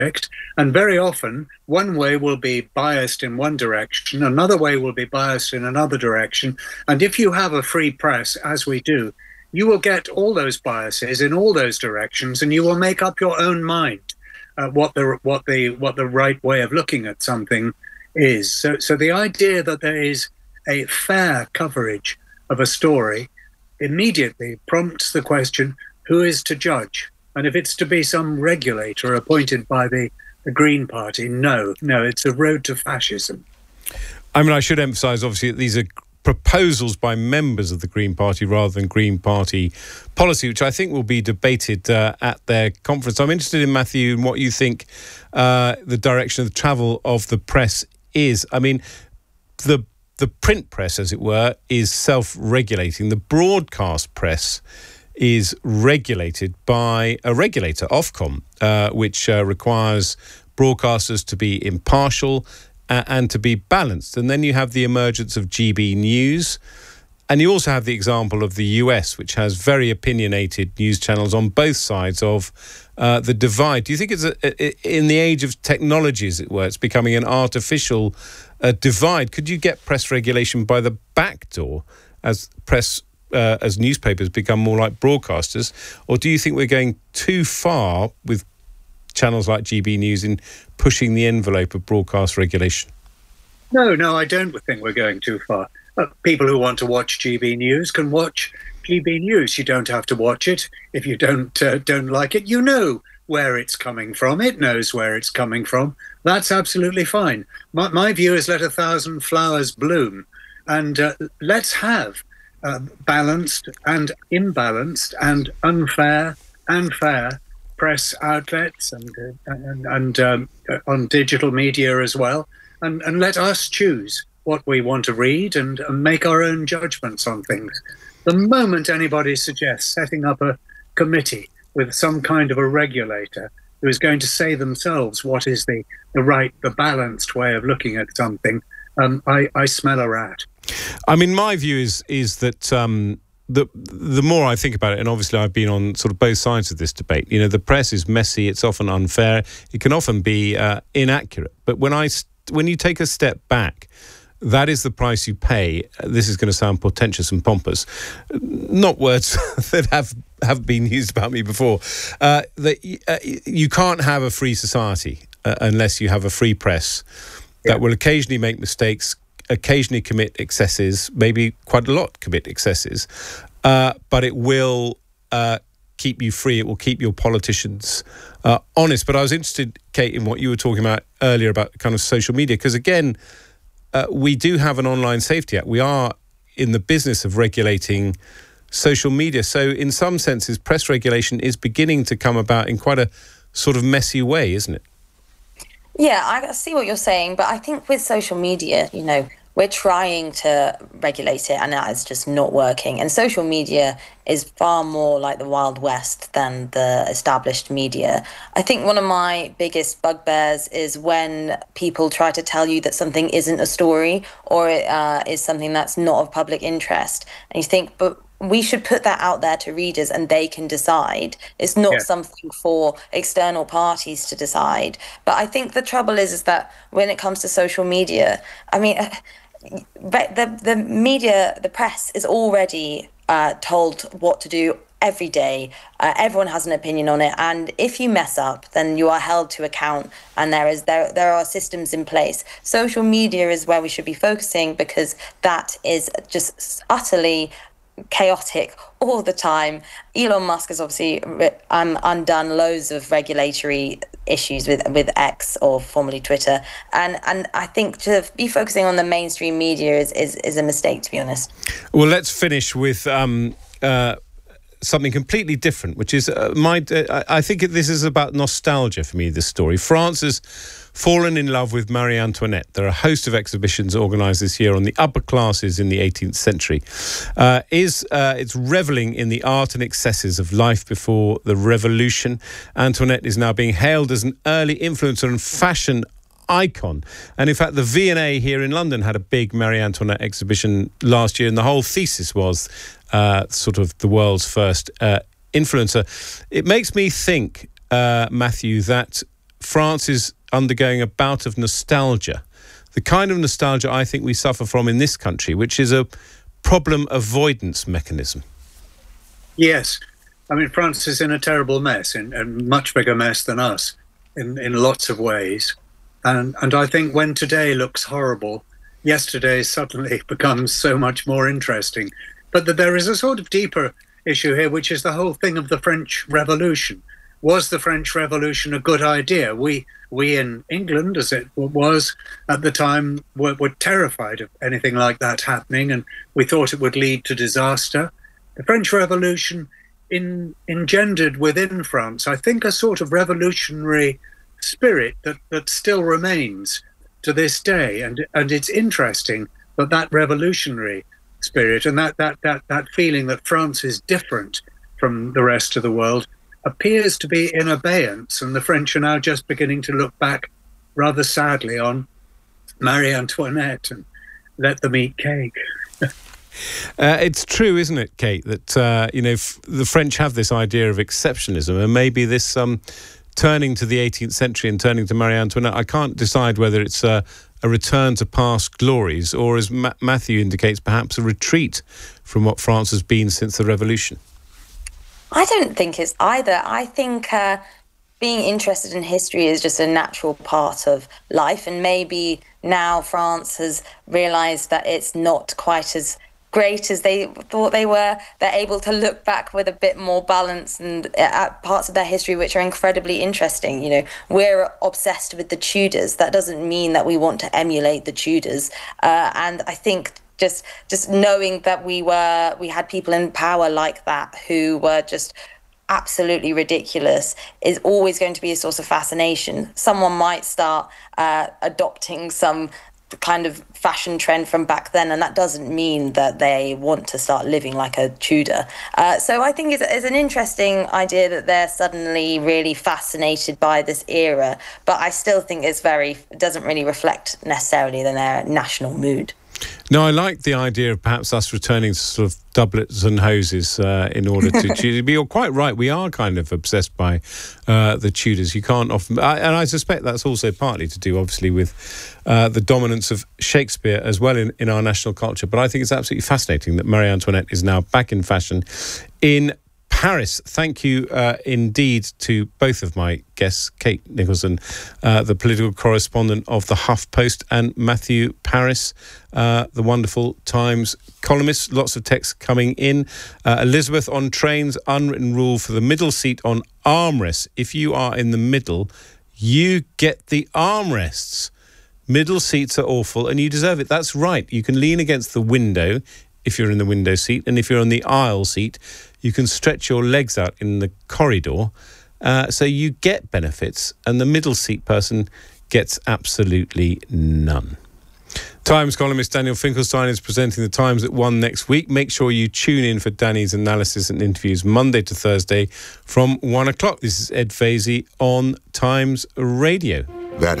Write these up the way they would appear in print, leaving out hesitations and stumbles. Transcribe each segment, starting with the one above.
And very often, one way will be biased in one direction, another way will be biased in another direction. And if you have a free press, as we do, you will get all those biases in all those directions, and you will make up your own mind what the right way of looking at something is. So the idea that there is a fair coverage of a story immediately prompts the question, who is to judge? And if it's to be some regulator appointed by the Green Party, no, it's a road to fascism. I mean, I should emphasise, obviously, that these are proposals by members of the Green Party rather than Green Party policy, which I think will be debated at their conference. I'm interested in, Matthew, in what you think the direction of the travel of the press is. I mean, the print press, as it were, is self-regulating. The broadcast press is regulated by a regulator, Ofcom, which requires broadcasters to be impartial and to be balanced. And then you have the emergence of GB News. And you also have the example of the US, which has very opinionated news channels on both sides of the divide. Do you think it's in the age of technology, as it were, it's becoming an artificial divide? Could you get press regulation by the back door as newspapers become more like broadcasters? Or do you think we're going too far with channels like GB News in pushing the envelope of broadcast regulation? No, I don't think we're going too far. People who want to watch GB News can watch GB News. You don't have to watch it if you don't like it. You know where it's coming from. It knows where it's coming from. That's absolutely fine. My view is let 1,000 flowers bloom, and let's have balanced and imbalanced and unfair and fair press outlets and on digital media as well, and let us choose what we want to read and make our own judgments on things. The moment anybody suggests setting up a committee with some kind of a regulator who is going to say themselves what is the balanced way of looking at something, I smell a rat. I mean, my view is that the more I think about it, and obviously I've been on sort of both sides of this debate, you know, the press is messy, it's often unfair, it can often be inaccurate. But when you take a step back, that is the price you pay. This is going to sound portentous and pompous, not words that have been used about me before. You can't have a free society unless you have a free press that will occasionally make mistakes, occasionally commit excesses, maybe quite a lot commit excesses, but it will keep you free. It will keep your politicians honest. But I was interested, Kate, in what you were talking about earlier about kind of social media, because again, we do have an online safety act. We are in the business of regulating social media. So in some senses, press regulation is beginning to come about in quite a sort of messy way, isn't it? Yeah, I see what you're saying, but I think with social media, you know, we're trying to regulate it and that is just not working. And social media is far more like the Wild West than the established media. I think one of my biggest bugbears is when people try to tell you that something isn't a story or it is something that's not of public interest. And you think, but we should put that out there to readers and they can decide. It's not something for external parties to decide. But I think the trouble is that when it comes to social media, I mean, the media, the press is already told what to do every day. Everyone has an opinion on it. And if you mess up, then you are held to account. And there are systems in place. Social media is where we should be focusing because that is just utterly chaotic all the time. Elon Musk has obviously undone loads of regulatory issues with X, or formerly Twitter, and I think to be focusing on the mainstream media is a mistake, to be honest. Well, let's finish with something completely different, which is I think this is about nostalgia for me, this story. France has fallen in love with Marie Antoinette. There are a host of exhibitions organised this year on the upper classes in the 18th century. It's revelling in the art and excesses of life before the revolution. Antoinette is now being hailed as an early influencer and fashion icon. And in fact, the V&A here in London had a big Marie Antoinette exhibition last year, and the whole thesis was sort of the world's first influencer. It makes me think, Matthew, that France is undergoing a bout of nostalgia, the kind of nostalgia I think we suffer from in this country, which is a problem avoidance mechanism. Yes. I mean, France is in a terrible mess, in a much bigger mess than us in lots of ways. And I think when today looks horrible, yesterday suddenly becomes so much more interesting. But there is a sort of deeper issue here, which is the whole thing of the French Revolution. Was the French Revolution a good idea? We in England, as it was at the time, were terrified of anything like that happening, and we thought it would lead to disaster. The French Revolution engendered within France, I think, a sort of revolutionary spirit that still remains to this day. And it's interesting that revolutionary spirit and that feeling that France is different from the rest of the world appears to be in abeyance, and the French are now just beginning to look back rather sadly on Marie Antoinette and let them eat cake. It's true, isn't it, Kate, that the French have this idea of exceptionalism, and maybe this turning to the 18th century and turning to Marie Antoinette, I can't decide whether it's a return to past glories or, as Matthew indicates, perhaps a retreat from what France has been since the Revolution. I don't think it's either. I think being interested in history is just a natural part of life, and maybe now France has realised that it's not quite as great as they thought they were. They're able to look back with a bit more balance and at parts of their history which are incredibly interesting. You know, we're obsessed with the Tudors. That doesn't mean that we want to emulate the Tudors. And I think just knowing that we had people in power like that who were just absolutely ridiculous is always going to be a source of fascination. Someone might start adopting some kind of fashion trend from back then, and that doesn't mean that they want to start living like a Tudor. So I think it's an interesting idea that they're suddenly really fascinated by this era, but I still think it doesn't really reflect necessarily their national mood. No, I like the idea of perhaps us returning to sort of doublets and hoses in order to choose. But you're quite right. We are kind of obsessed by the Tudors. You can't often... and I suspect that's also partly to do, obviously, with the dominance of Shakespeare as well in our national culture. But I think it's absolutely fascinating that Marie Antoinette is now back in fashion in Paris. Thank you indeed to both of my guests, Kate Nicholson, the political correspondent of the HuffPost, and Matthew Parris, the wonderful Times columnist. Lots of texts coming in. Elizabeth, on trains, unwritten rule for the middle seat on armrests. If you are in the middle, you get the armrests. Middle seats are awful and you deserve it. That's right. You can lean against the window if you're in the window seat, and if you're on the aisle seat, you can stretch your legs out in the corridor, so you get benefits, and the middle seat person gets absolutely none. Times columnist Daniel Finkelstein is presenting the Times at 1 next week. Make sure you tune in for Danny's analysis and interviews Monday to Thursday from 1 o'clock. This is Ed Vaizey on Times Radio. That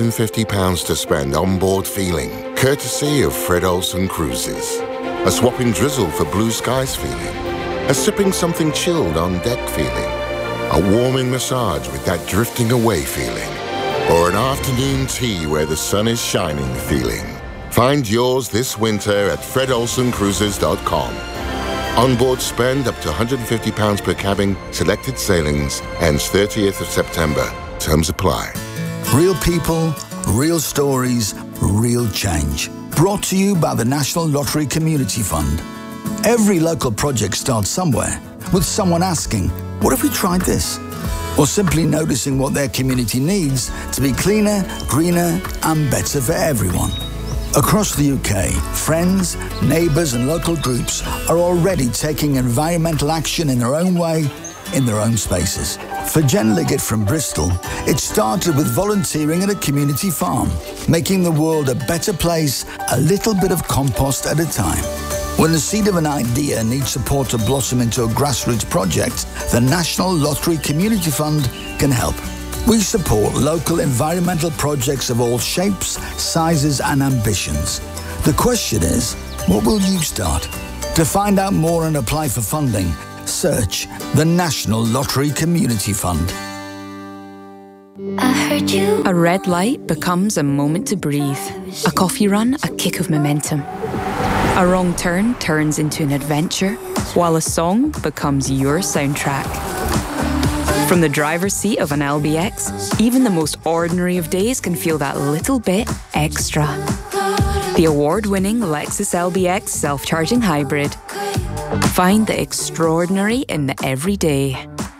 £150 to spend on board feeling, courtesy of Fred Olsen Cruises. A swapping drizzle for blue skies feeling. A sipping something chilled on deck feeling. A warming massage with that drifting away feeling. Or an afternoon tea where the sun is shining feeling. Find yours this winter at fredolsencruises.com. Onboard spend up to £150 per cabin, selected sailings, ends 30th of September. Terms apply. Real people, real stories, real change. Brought to you by the National Lottery Community Fund. Every local project starts somewhere, with someone asking, what if we tried this? Or simply noticing what their community needs to be cleaner, greener, and better for everyone. Across the UK, friends, neighbours and local groups are already taking environmental action in their own way, in their own spaces. For Jen Liggett from Bristol, it started with volunteering at a community farm, making the world a better place, a little bit of compost at a time. When the seed of an idea needs support to blossom into a grassroots project, the National Lottery Community Fund can help. We support local environmental projects of all shapes, sizes and ambitions. The question is, what will you start? To find out more and apply for funding, search the National Lottery Community Fund. hurt you. A red light becomes a moment to breathe. A coffee run, a kick of momentum. A wrong turn turns into an adventure, while a song becomes your soundtrack. From the driver's seat of an LBX, even the most ordinary of days can feel that little bit extra. The award-winning Lexus LBX self-charging hybrid. Find the extraordinary in the everyday.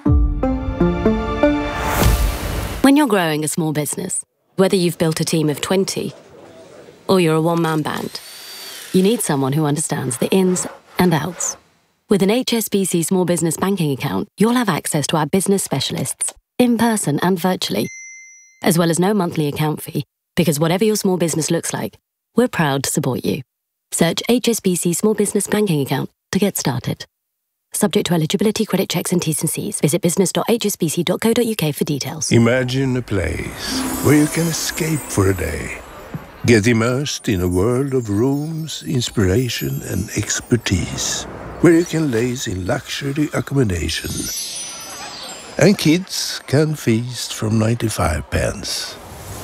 When you're growing a small business, whether you've built a team of 20 or you're a one-man band, you need someone who understands the ins and outs. With an HSBC Small Business Banking account, you'll have access to our business specialists, in person and virtually, as well as no monthly account fee, because whatever your small business looks like, we're proud to support you. Search HSBC Small Business Banking account to get started. Subject to eligibility, credit checks and T's and C's. Visit business.hsbc.co.uk for details. Imagine a place where you can escape for a day. Get immersed in a world of rooms, inspiration and expertise. Where you can laze in luxury accommodation. And kids can feast from 95 pence.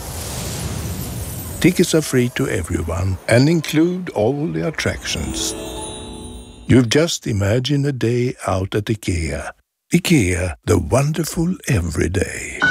Tickets are free to everyone and include all the attractions. You've just imagined a day out at IKEA. IKEA, the wonderful everyday.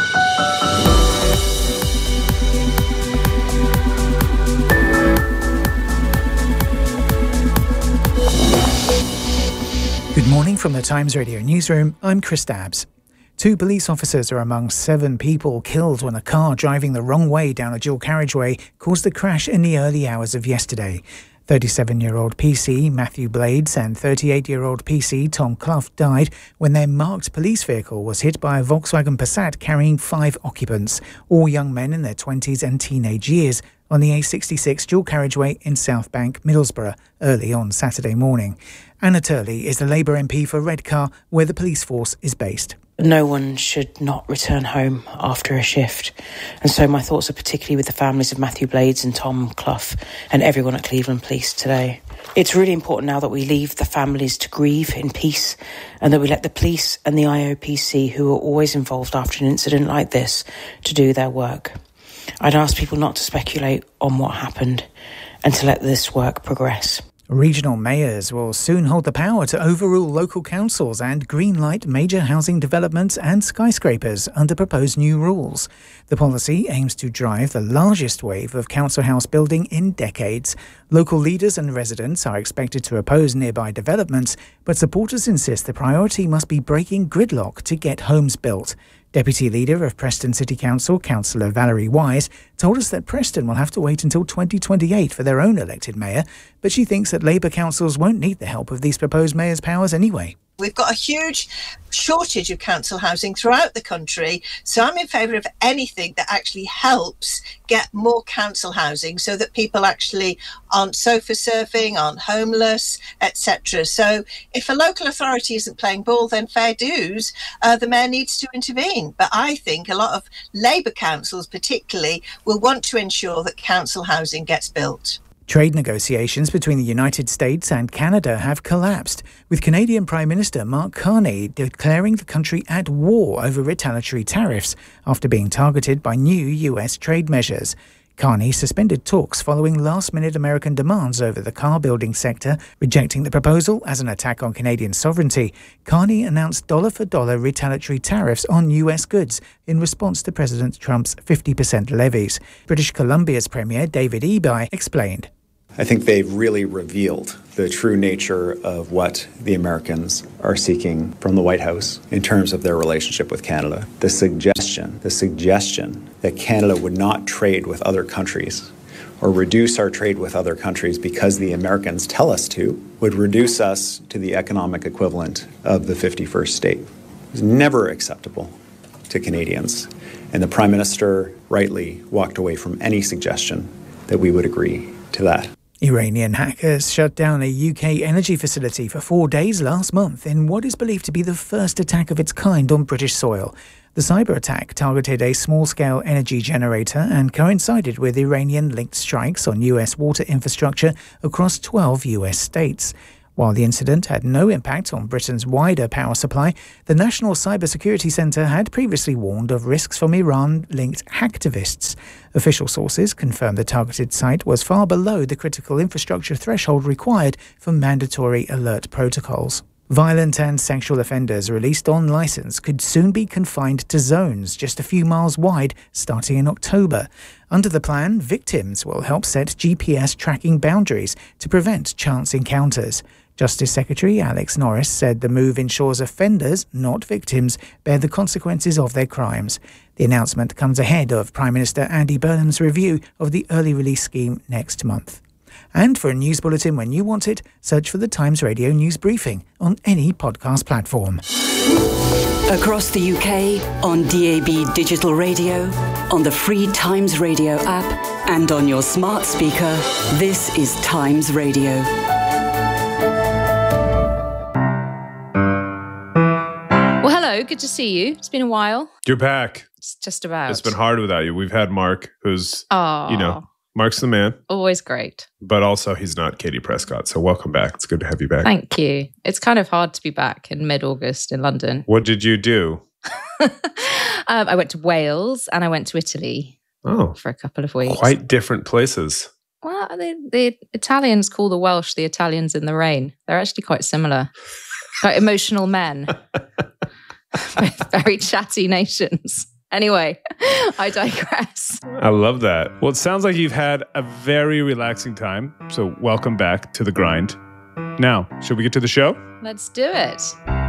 Good morning from the Times Radio Newsroom. I'm Chris Dabbs. 2 police officers are among 7 people killed when a car driving the wrong way down a dual carriageway caused a crash in the early hours of yesterday. 37-year-old PC Matthew Blades and 38-year-old PC Tom Clough died when their marked police vehicle was hit by a Volkswagen Passat carrying 5 occupants, all young men in their 20s and teenage years, on the A66 dual carriageway in South Bank, Middlesbrough, early on Saturday morning. Anna Turley is the Labour MP for Redcar, where the police force is based. No one should not return home after a shift. And so my thoughts are particularly with the families of Matthew Blades and Tom Clough and everyone at Cleveland Police today. It's really important now that we leave the families to grieve in peace and that we let the police and the IOPC, who are always involved after an incident like this, to do their work. I'd ask people not to speculate on what happened and to let this work progress. Regional mayors will soon hold the power to overrule local councils and greenlight major housing developments and skyscrapers under proposed new rules. The policy aims to drive the largest wave of council house building in decades. Local leaders and residents are expected to oppose nearby developments, but supporters insist the priority must be breaking gridlock to get homes built. Deputy Leader of Preston City Council, Councillor Valerie Wise, told us that Preston will have to wait until 2028 for their own elected mayor, but she thinks that Labour councils won't need the help of these proposed mayor's powers anyway. We've got a huge shortage of council housing throughout the country, so I'm in favour of anything that actually helps get more council housing so that people actually aren't sofa surfing, aren't homeless, etc. So if a local authority isn't playing ball, then fair dues, the mayor needs to intervene. But I think a lot of Labour councils particularly will want to ensure that council housing gets built. Trade negotiations between the United States and Canada have collapsed, with Canadian Prime Minister Mark Carney declaring the country at war over retaliatory tariffs after being targeted by new US trade measures. Carney suspended talks following last-minute American demands over the car-building sector, rejecting the proposal as an attack on Canadian sovereignty. Carney announced dollar-for-dollar retaliatory tariffs on US goods in response to President Trump's 50% levies. British Columbia's Premier David Eby explained. I think they've really revealed the true nature of what the Americans are seeking from the White House in terms of their relationship with Canada. The suggestion that Canada would not trade with other countries or reduce our trade with other countries because the Americans tell us to would reduce us to the economic equivalent of the 51st state. It was never acceptable to Canadians. And the Prime Minister rightly walked away from any suggestion that we would agree to that. Iranian hackers shut down a UK energy facility for 4 days last month in what is believed to be the first attack of its kind on British soil. The cyber attack targeted a small-scale energy generator and coincided with Iranian-linked strikes on US water infrastructure across 12 US states. While the incident had no impact on Britain's wider power supply, the National Cybersecurity Centre had previously warned of risks from Iran-linked hacktivists. Official sources confirmed the targeted site was far below the critical infrastructure threshold required for mandatory alert protocols. Violent and sexual offenders released on licence could soon be confined to zones just a few miles wide starting in October. Under the plan, victims will help set GPS tracking boundaries to prevent chance encounters. Justice Secretary Alex Norris said the move ensures offenders, not victims, bear the consequences of their crimes. The announcement comes ahead of Prime Minister Andy Burnham's review of the early release scheme next month. And for a news bulletin when you want it, search for the Times Radio News Briefing on any podcast platform. Across the UK, on DAB digital radio, on the free Times Radio app, and on your smart speaker, this is Times Radio. Well, hello, good to see you. It's been a while. You're back. It's just about. It's been hard without you. We've had Mark, who's, Mark's the man. Always great. But also he's not Katie Prescott. So welcome back. It's good to have you back. Thank you. It's kind of hard to be back in mid-August in London. What did you do? I went to Wales and I went to Italy for a couple of weeks. Quite different places. Well, the Italians call the Welsh the Italians in the rain. They're actually quite similar. Quite emotional men. Very chatty nations. Anyway, I digress. I love that. Well, it sounds like you've had a very relaxing time. So welcome back to The Grind. Now, should we get to the show? Let's do it.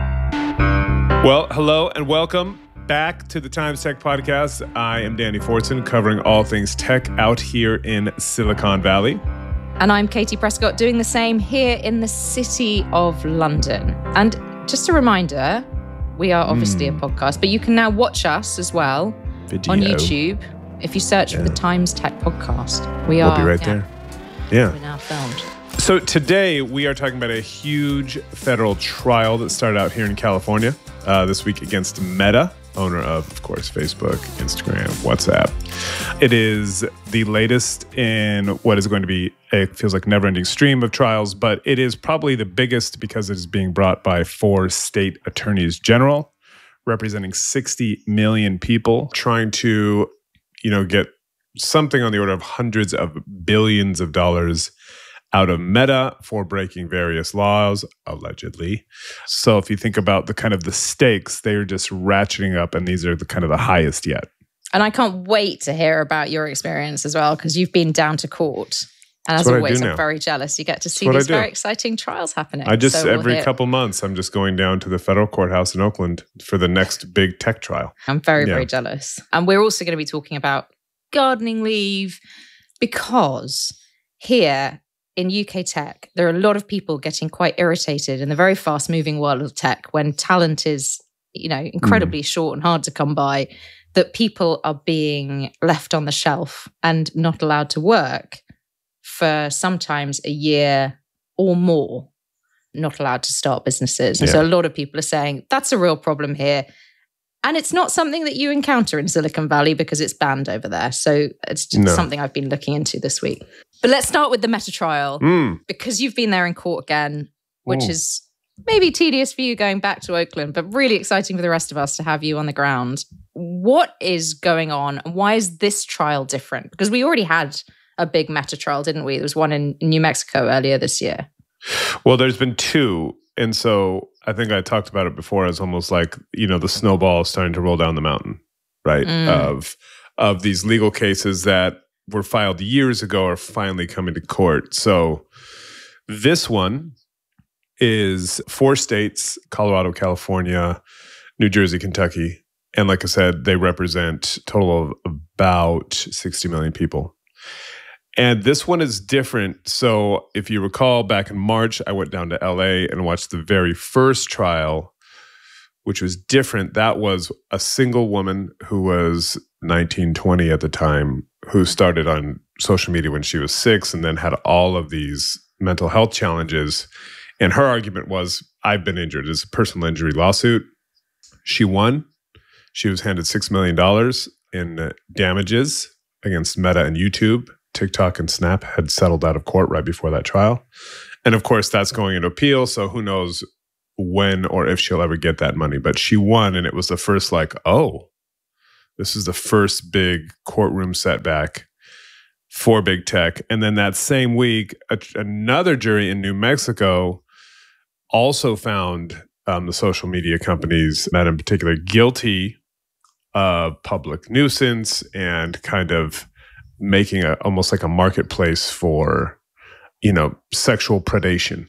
Well, hello and welcome back to the Times Tech Podcast. I am Danny Fortson, covering all things tech out here in Silicon Valley. And I'm Katie Prescott, doing the same here in the city of London. And just a reminder, we are obviously a podcast, but you can now watch us as well on YouTube if you search for the Times Tech Podcast. We'll be right there. Yeah. We're now filmed. So today we are talking about a huge federal trial that started out here in California this week against Meta, owner of course, Facebook, Instagram, WhatsApp. It is the latest in what is going to be, it feels like never-ending stream of trials, but it is probably the biggest because it is being brought by 4 state attorneys general, representing 60 million people, trying to, get something on the order of hundreds of billions of dollars out of Meta for breaking various laws, allegedly. So if you think about the stakes, they're just ratcheting up, and these are the highest yet. And I can't wait to hear about your experience as well, because you've been down to court. And as always, I'm very jealous. You get to see these very exciting trials happening. Every couple months, I'm just going down to the federal courthouse in Oakland for the next big tech trial. I'm very, very jealous. And we're also going to be talking about gardening leave, because here in UK tech, there are a lot of people getting quite irritated in the very fast-moving world of tech when talent is, incredibly short and hard to come by, that people are being left on the shelf and not allowed to work for sometimes a year or more, not allowed to start businesses. And so a lot of people are saying that's a real problem here. And it's not something that you encounter in Silicon Valley because it's banned over there. So it's just something I've been looking into this week. But let's start with the Meta trial, because you've been there in court again, which is maybe tedious for you going back to Oakland, but really exciting for the rest of us to have you on the ground. What is going on? And why is this trial different? Because we already had a big Meta trial, didn't we? There was one in New Mexico earlier this year. Well, there's been 2. And so I think I talked about it before as almost like, the snowball is starting to roll down the mountain, right? Of these legal cases that were filed years ago are finally coming to court. So this one is 4 states, Colorado, California, New Jersey, Kentucky. And like I said, they represent a total of about 60 million people. And this one is different. So if you recall, back in March, I went down to LA and watched the very first trial, which was different. That was a single woman who was 19, 20 at the time, who started on social media when she was 6 and then had all of these mental health challenges. And her argument was, I've been injured. It's a personal injury lawsuit. She won. She was handed $6 million in damages against Meta and YouTube. TikTok and Snap had settled out of court right before that trial. And of course, that's going into appeal. So who knows when or if she'll ever get that money. But she won, and it was the first this is the first big courtroom setback for big tech. And then that same week, another jury in New Mexico also found the social media companies, Meta in particular, guilty of public nuisance and kind of making almost like a marketplace for, sexual predation.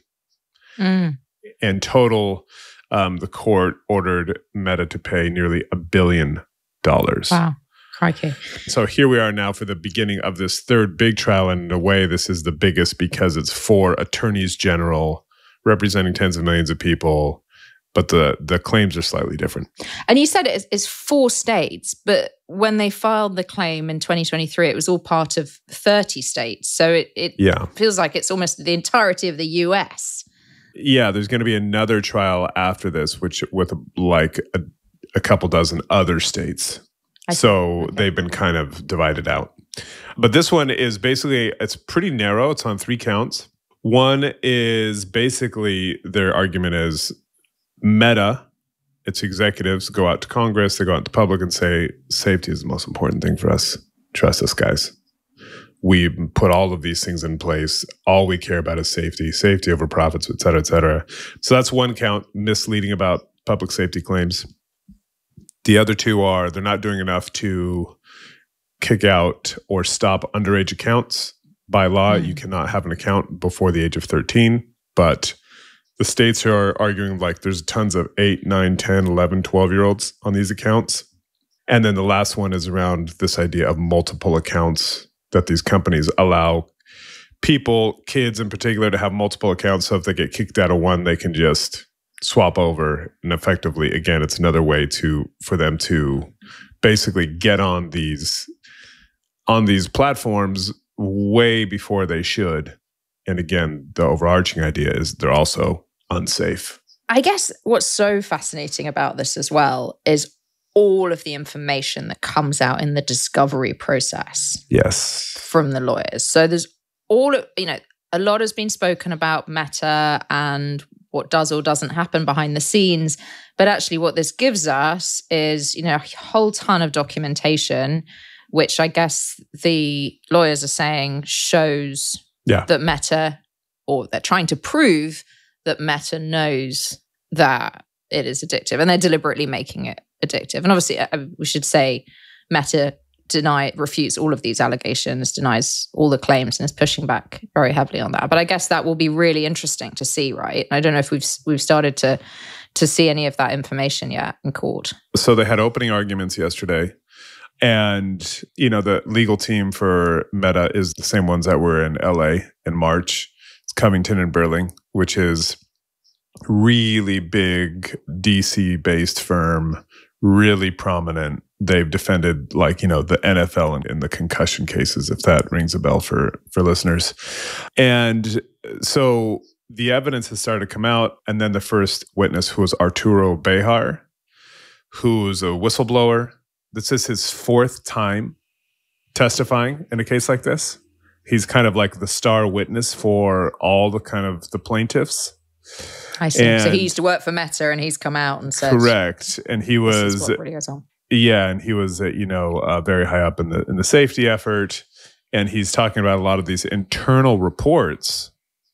And total, the court ordered Meta to pay nearly $1 billion. Wow. Crikey. So here we are now for the beginning of this third big trial. And in a way, this is the biggest because it's 4 attorneys general representing tens of millions of people. But the claims are slightly different. And you said it's 4 states, but when they filed the claim in 2023, it was all part of 30 states. So it feels like it's almost the entirety of the US. Yeah, there's going to be another trial after this, with a couple dozen other states. So they've been kind of divided out. But this one is basically, it's pretty narrow. It's on 3 counts. One is basically their argument is Meta, its executives go out to Congress, they go out to the public and say, safety is the most important thing for us. Trust us, guys. We put all of these things in place. All we care about is safety over profits, et cetera, et cetera. So that's one count, misleading about public safety claims. The other 2 are they're not doing enough to kick out or stop underage accounts. By law, you cannot have an account before the age of 13, but the states are arguing there's tons of 8, 9, 10, 11, 12-year-olds on these accounts. And then the last one is around this idea of multiple accounts, that these companies allow people, kids in particular, to have multiple accounts. So if they get kicked out of one, they can just swap over. And effectively, again, it's another way for them to basically get on these platforms way before they should. And again, the overarching idea is they're also unsafe. I guess what's so fascinating about this as well is all of the information that comes out in the discovery process. Yes. From the lawyers. So there's a lot has been spoken about Meta and what does or doesn't happen behind the scenes. But actually what this gives us is, a whole ton of documentation, which I guess the lawyers are saying shows that Meta, or they're trying to prove that Meta knows that it is addictive, and they're deliberately making it addictive. And obviously, we should say Meta refutes all of these allegations, denies all the claims, and is pushing back very heavily on that. But I guess that will be really interesting to see, right? I don't know if we've started to see any of that information yet in court. So they had opening arguments yesterday. And, the legal team for Meta is the same ones that were in LA in March. It's Covington and Burling, which is really big DC-based firm, really prominent. They've defended the NFL in the concussion cases, if that rings a bell for listeners. And so the evidence has started to come out. And then the first witness, who was Arturo Bejar, who's a whistleblower. This is his 4th time testifying in a case like this. He's kind of like the star witness for all the plaintiffs. I see. So he used to work for Meta, and he's come out and said, correct. And he was, this is what really goes on. Yeah, and he was, very high up in the safety effort. And he's talking about a lot of these internal reports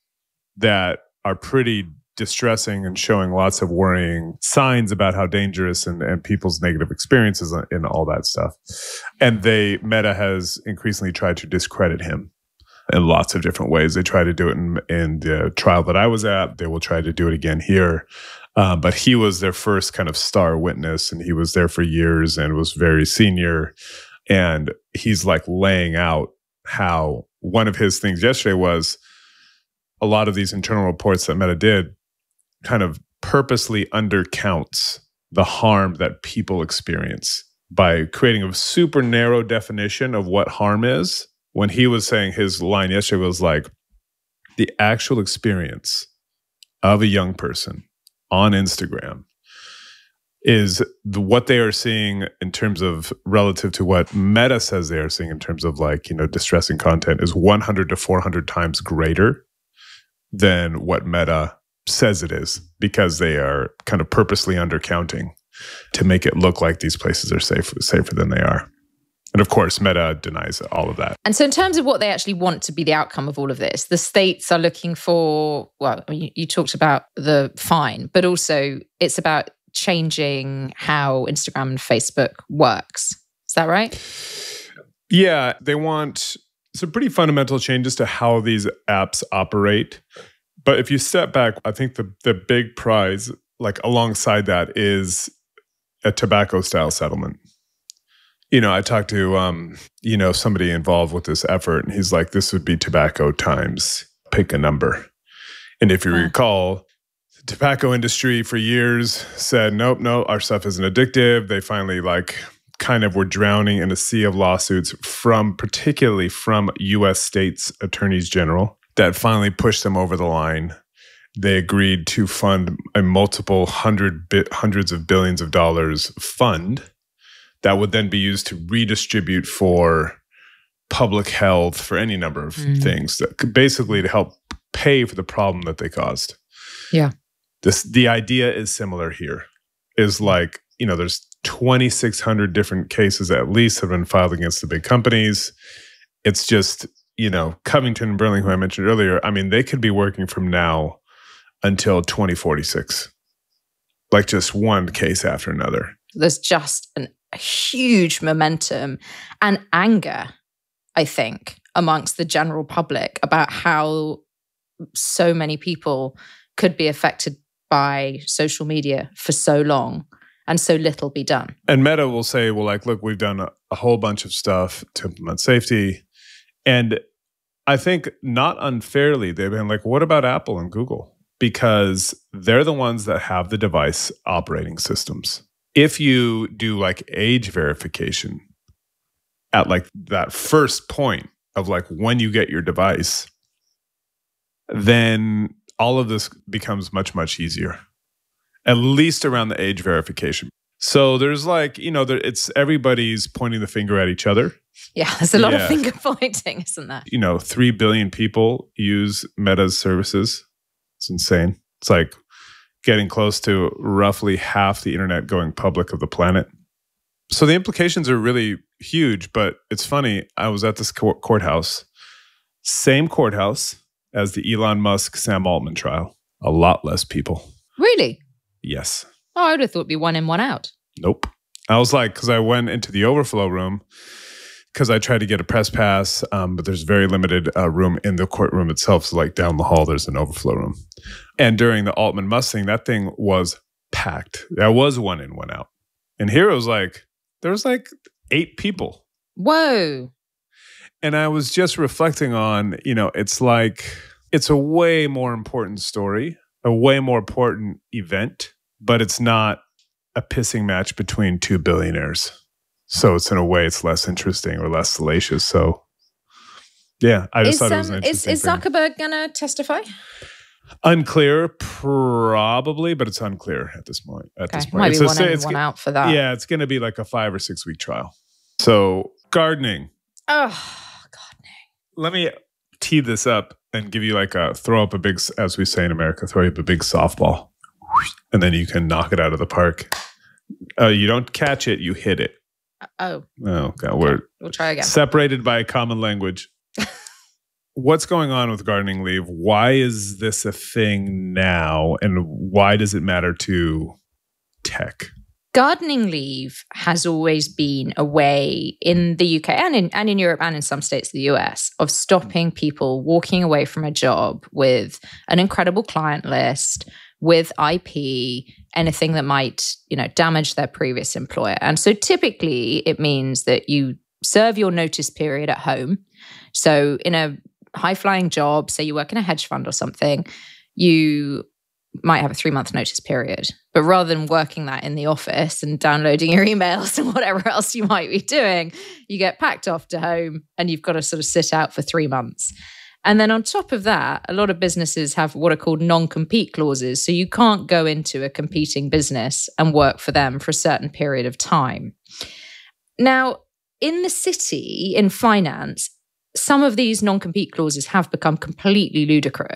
that are pretty distressing and showing lots of worrying signs about how dangerous and people's negative experiences and all that stuff. And Meta has increasingly tried to discredit him in lots of different ways. They tried to do it in the trial that I was at. They will try to do it again here. But he was their first kind of star witness, and he was there for years and was very senior. And he's laying out how one of his things yesterday was a lot of these internal reports that Meta did kind of purposely undercounts the harm that people experience by creating a super narrow definition of what harm is. When he was saying, his line yesterday was the actual experience of a young person on Instagram is what they are seeing in terms of relative to what Meta says they are seeing in terms of distressing content is 100 to 400 times greater than what Meta says it is, because they are kind of purposely undercounting to make it look like these places are safer than they are. And of course, Meta denies all of that. And so in terms of what they actually want to be the outcome of all of this, the states are looking for, well, you talked about the fine, but also it's about changing how Instagram and Facebook works. Is that right? Yeah, they want some pretty fundamental changes to how these apps operate. But if you step back, I think the big prize, like alongside that, is a tobacco-style settlement. I talked to, somebody involved with this effort, and he's like, this would be tobacco times, pick a number. And if you recall, the tobacco industry for years said, nope, our stuff isn't addictive. They finally kind of were drowning in a sea of lawsuits particularly from U.S. states attorneys general that finally pushed them over the line. They agreed to fund a multiple hundreds of billions of dollars fund that would then be used to redistribute for public health, for any number of things, basically to help pay for the problem that they caused. Yeah. The idea is similar here. Is there's 2,600 different cases at least have been filed against the big companies. It's just, Covington and Burling, who I mentioned earlier, I mean, they could be working from now until 2046. Just one case after another. There's just a huge momentum and anger, I think, amongst the general public about how so many people could be affected by social media for so long and so little be done. And Meta will say, well, look, we've done a whole bunch of stuff to implement safety. And I think not unfairly, they've been like, what about Apple and Google? Because they're the ones that have the device operating systems. If you do age verification at that first point of when you get your device, then all of this becomes much, much easier, at least around the age verification. So there's it's everybody's pointing the finger at each other. Yeah, there's a lot of finger pointing, isn't there? 3 billion people use Meta's services. It's insane. It's getting close to roughly half the internet going public of the planet. So the implications are really huge, but it's funny. I was at this courthouse, same courthouse as the Elon Musk, Sam Altman trial. A lot less people. Really? Yes. Oh, I would have thought it'd be one in, one out. Nope. I was because I went into the overflow room because I tried to get a press pass, but there's very limited room in the courtroom itself. So down the hall, there's an overflow room. And during the Altman Musk thing, that thing was packed. There was one in, one out. And here it was there was 8 people. Whoa. And I was just reflecting on, it's a way more important story, a way more important event, but it's not a pissing match between 2 billionaires. So it's in a way, it's less interesting or less salacious. So yeah, I just thought it was an interesting Is Zuckerberg going to testify? Unclear, probably, but it's unclear at this point. Might be one in, one out for that. Yeah, it's going to be a 5 or 6 week trial. So gardening. Oh, let me tee this up and give you throw up a big, as we say in America, throw up a big softball. And then you can knock it out of the park. You don't catch it, you hit it. Oh. Oh, God. We'll try again. Separated by a common language. What's going on with gardening leave? Why is this a thing now? And why does it matter to tech? Gardening leave has always been a way in the UK and in Europe and in some states of the US of stopping people walking away from a job with an incredible client list, with IP, anything that might, damage their previous employer. And so typically it means that you serve your notice period at home. So in a high-flying job, say you work in a hedge fund or something, you might have a 3-month notice period. But rather than working that in the office and downloading your emails and whatever else you might be doing, you get packed off to home and you've got to sort of sit out for 3 months. And then on top of that, a lot of businesses have what are called non-compete clauses. So you can't go into a competing business and work for them for a certain period of time. Now, in the city, in finance, some of these non-compete clauses have become completely ludicrous.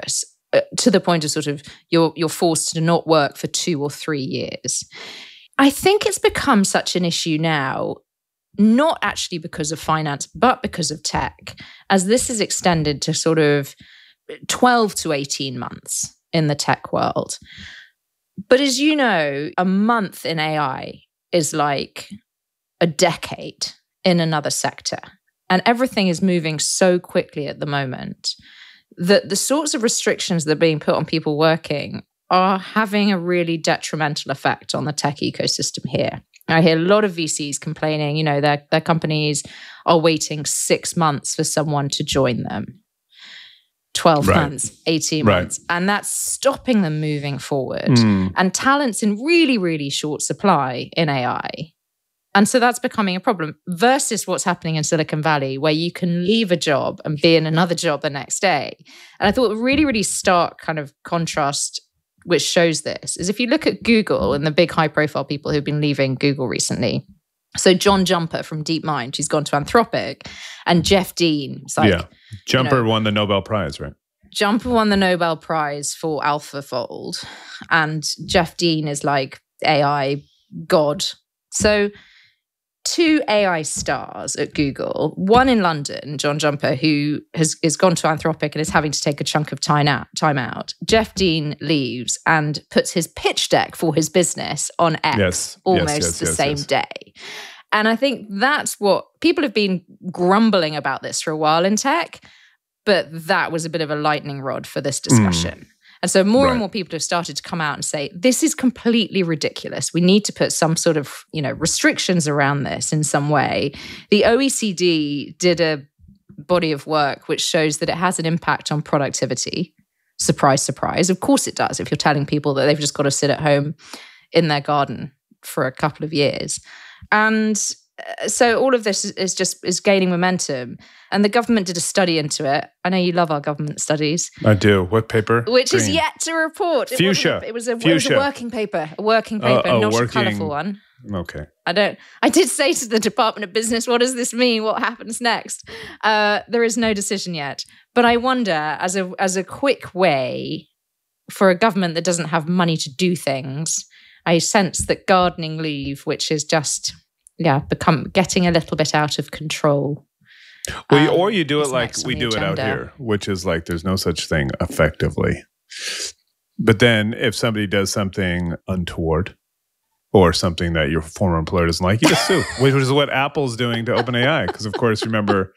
to the point of sort of you're forced to not work for 2 or 3 years. I think it's become such an issue now, not actually because of finance, but because of tech, as this is extended to sort of 12 to 18 months in the tech world. But as you know, a month in AI is like a decade in another sector. And everything is moving so quickly at the moment that the sorts of restrictions that are being put on people working are having a really detrimental effect on the tech ecosystem here. I hear a lot of VCs complaining, you know, their companies are waiting 6 months for someone to join them. 12 months, 18 months. And that's stopping them moving forward. And talent's in really, really short supply in AI. And so that's becoming a problem versus what's happening in Silicon Valley, where you can leave a job and be in another job the next day. And I thought a really, really stark kind of contrast which shows this is if you look at Google and the big high-profile people who've been leaving Google recently. So John Jumper from DeepMind, who's gone to Anthropic, and Jeff Dean. Jumper won the Nobel Prize, right? Jumper won the Nobel Prize for AlphaFold, and Jeff Dean is like AI god. So 2 AI stars at Google, one in London, John Jumper, who has gone to Anthropic and is having to take a chunk of time out. Jeff Dean leaves and puts his pitch deck for his business on X almost the same day. And I think that's what people have been grumbling about this for a while in tech, but that was a bit of a lightning rod for this discussion. And so more and more people have started to come out and say, this is completely ridiculous. We need to put some sort of, restrictions around this in some way. The OECD did a body of work which shows that it has an impact on productivity. Surprise, surprise. Of course it does, if you're telling people that they've just got to sit at home in their garden for a couple of years. And so all of this is gaining momentum. And the government did a study into it. I know you love our government studies. I do. What paper? Which is yet to report. Fuchsia. It was a working paper. Not a colourful one. Okay. I did say to the Department of Business, what does this mean? What happens next? There is no decision yet. But I wonder, as a quick way for a government that doesn't have money to do things, I sense that gardening leave, which is just getting a little bit out of control. Well, or you do it like we do it out here, which is like there's no such thing effectively. But then if somebody does something untoward or something that your former employer doesn't like, you just sue, which is what Apple's doing to OpenAI. Because, of course, remember,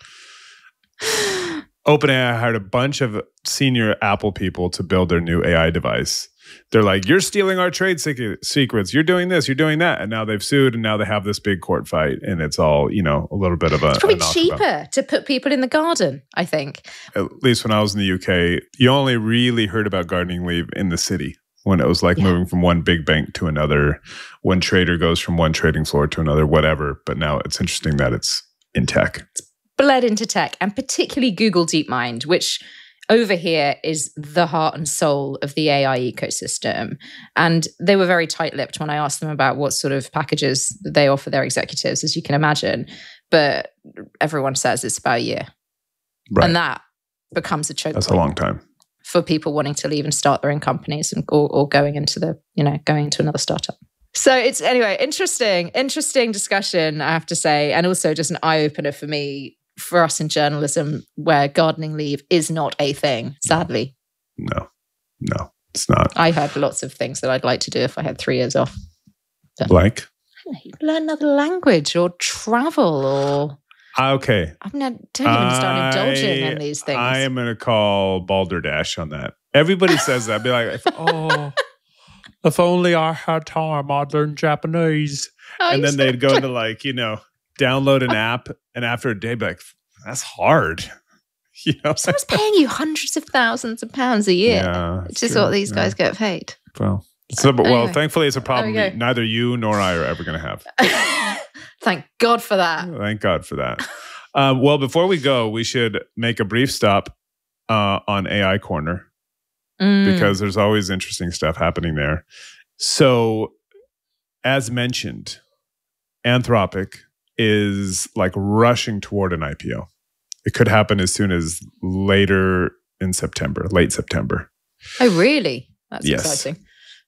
OpenAI hired a bunch of senior Apple people to build their new AI device. They're like, you're stealing our trade secrets. You're doing this, you're doing that. And now they've sued, and now they have this big court fight. And it's all, a little bit of a... It's probably cheaper to put people in the garden, I think. At least when I was in the UK, you only really heard about gardening leave in the city when it was like moving from one big bank to another. One trader goes from one trading floor to another, whatever. But now it's interesting that it's in tech. It's bled into tech, and particularly Google DeepMind, which... over here is the heart and soul of the AI ecosystem. And they were very tight-lipped when I asked them about what sort of packages they offer their executives, as you can imagine. But everyone says it's about a year. Right. And that becomes a choke point. That's a long time. For people wanting to leave and start their own companies or going into going into another startup. So it's, anyway, interesting discussion, I have to say. And also just an eye-opener for me, for us in journalism, where gardening leave is not a thing, sadly. No, it's not. I had lots of things that I'd like to do if I had 3 years off. But, like? Learn another language or travel or... Okay. Don't even start indulging in these things. I am going to call Balderdash on that. Everybody says that. Be like, if only I had time, I'd learn Japanese. And then they'd go to download an app, and after a day, be like, that's hard. Someone's paying you hundreds of thousands of pounds a year, which is what these guys get paid. Well, thankfully, it's a problem neither you nor I are ever going to have. Thank God for that. Thank God for that. Well, before we go, we should make a brief stop on AI Corner because there's always interesting stuff happening there. So, as mentioned, Anthropic is like rushing toward an IPO. It could happen as soon as late September. Oh, really? That's Yes. exciting.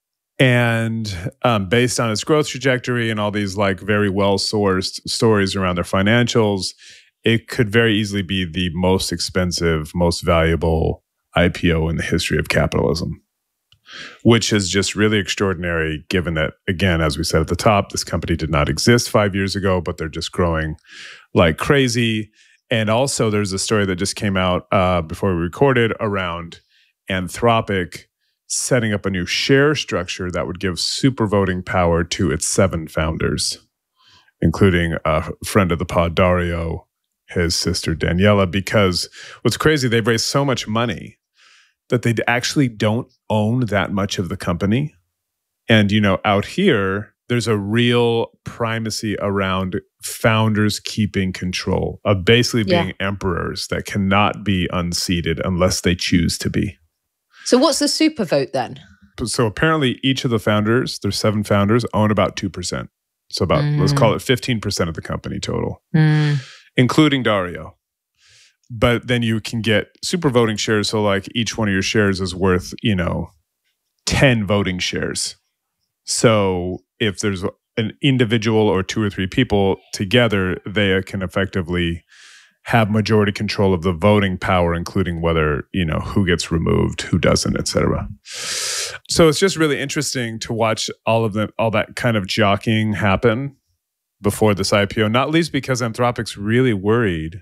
And based on its growth trajectory and all these like very well-sourced stories around their financials, it could very easily be the most expensive, most valuable IPO in the history of capitalism, which is just really extraordinary given that, again, as we said at the top, this company did not exist 5 years ago, but they're just growing like crazy. And also there's a story that just came out before we recorded around Anthropic setting up a new share structure that would give super voting power to its 7 founders, including a friend of the pod, Dario, his sister, Daniela, because what's crazy, they've raised so much money that they actually don't own that much of the company. And, you know, out here, there's a real primacy around founders keeping control of basically being emperors that cannot be unseated unless they choose to be. So what's the super vote then? So apparently each of the founders, there's 7 founders, own about 2%. So about, let's call it 15% of the company total, including Dario. But then you can get super voting shares. So like each one of your shares is worth, you know, 10 voting shares. So if there's an individual or 2 or 3 people together, they can effectively have majority control of the voting power, including whether, you know, who gets removed, who doesn't, et cetera. So it's just really interesting to watch all that kind of jockeying happen before this IPO, not least because Anthropic's really worried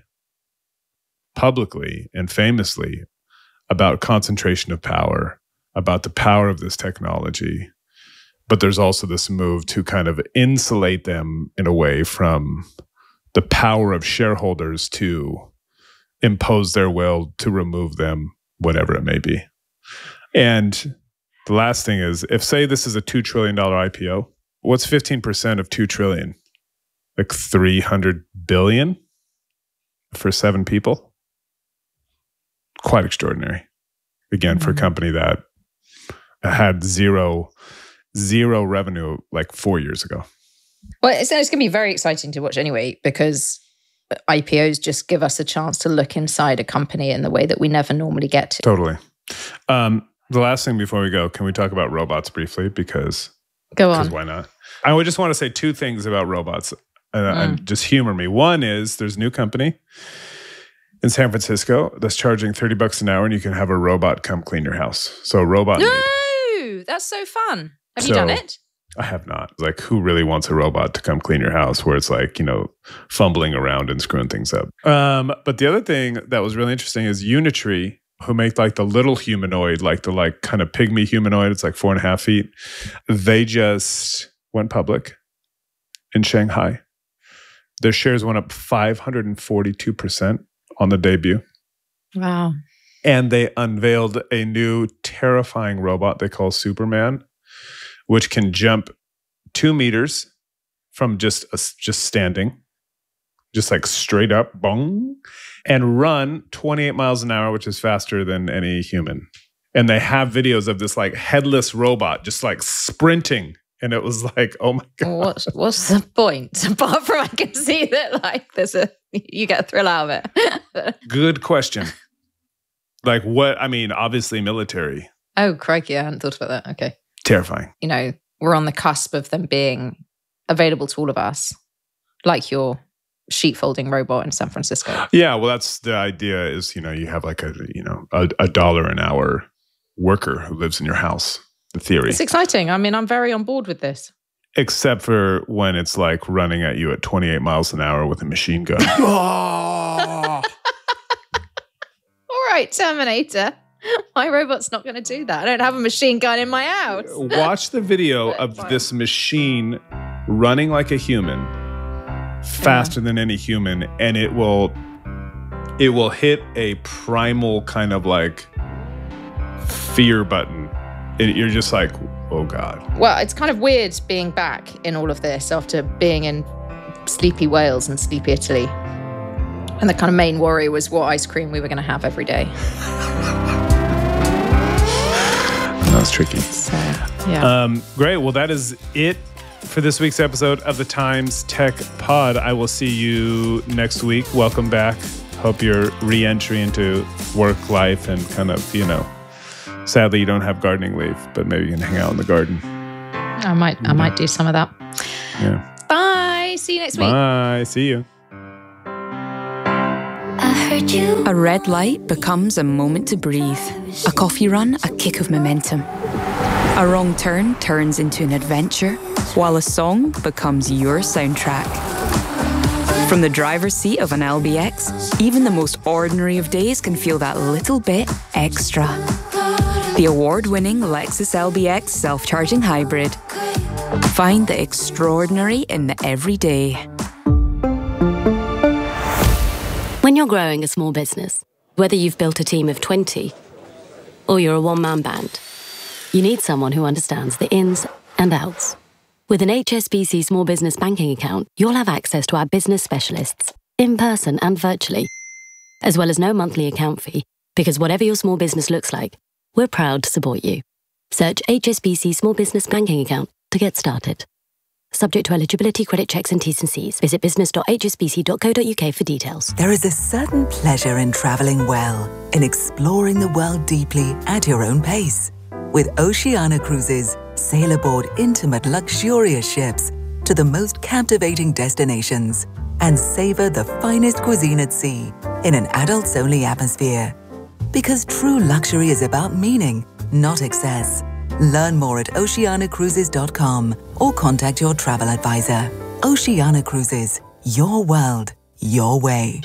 publicly and famously about concentration of power, about the power of this technology. But there's also this move to kind of insulate them in a way from the power of shareholders to impose their will, to remove them, whatever it may be. And the last thing is, if say this is a $2 trillion IPO, what's 15% of $2 trillion? Like 300 billion for 7 people? Quite extraordinary. Again, for a company that had zero revenue like 4 years ago. Well, it's going to be very exciting to watch anyway, because IPOs just give us a chance to look inside a company in the way that we never normally get to. Totally. The last thing before we go, can we talk about robots briefly? Because why not? I would just want to say 2 things about robots and just humor me. One is there's a new company in San Francisco that's charging $30 an hour and you can have a robot come clean your house. So a robot. No, that's so fun. Have you done it? I have not. Like, who really wants a robot to come clean your house where it's like, you know, fumbling around and screwing things up? But the other thing that was really interesting is Unitree, who make like the little humanoid, like the like kind of pygmy humanoid. It's like 4.5 feet. They just went public in Shanghai. Their shares went up 542% on the debut. Wow. And they unveiled a new terrifying robot they call Superman, which can jump 2 meters from just standing, just like straight up, bong, and run 28 miles an hour, which is faster than any human. And they have videos of this like headless robot just like sprinting. And it was like, oh my God. What's the point? Apart from I can see that like you get a thrill out of it. Good question. Like what? I mean, obviously military. Oh, crikey. I hadn't thought about that. Okay. Terrifying. You know, we're on the cusp of them being available to all of us, like your sheet folding robot in San Francisco. Yeah, well, that's the idea is, you know, you have like a $1 an hour worker who lives in your house, the theory. It's exciting. I mean, I'm very on board with this. Except for when it's like running at you at 28 miles an hour with a machine gun. All right, Terminator. My robot's not going to do that. I don't have a machine gun in my house. Watch the video of this machine running like a human, faster than any human, and it will hit a primal kind of like fear button. You're just like, oh God. Well, it's kind of weird being back in all of this after being in sleepy Wales and sleepy Italy. And the kind of main worry was what ice cream we were going to have every day. That was tricky. So, yeah. Great. Well, that is it for this week's episode of the Times Tech Pod. I will see you next week. Welcome back. Hope your re-entry into work life and kind of, Sadly, you don't have gardening leave, but maybe you can hang out in the garden. I might do some of that. Yeah. Bye. See you next week. Bye. See you. A red light becomes a moment to breathe. A coffee run, a kick of momentum. A wrong turn turns into an adventure, while a song becomes your soundtrack. From the driver's seat of an LBX, even the most ordinary of days can feel that little bit extra. The award-winning Lexus LBX self-charging hybrid. Find the extraordinary in the everyday. When you're growing a small business, whether you've built a team of 20 or you're a one-man band, you need someone who understands the ins and outs. With an HSBC Small Business Banking account, you'll have access to our business specialists, in person and virtually, as well as no monthly account fee, because whatever your small business looks like, we're proud to support you. Search HSBC Small Business Banking account to get started. Subject to eligibility, credit checks and T's and C's. Visit business.hsbc.co.uk for details. There is a certain pleasure in travelling well, in exploring the world deeply at your own pace. With Oceania Cruises, sail aboard intimate, luxurious ships to the most captivating destinations and savor the finest cuisine at sea in an adults-only atmosphere. Because true luxury is about meaning, not excess. Learn more at oceanacruises.com or contact your travel advisor. Oceania Cruises, your world, your way.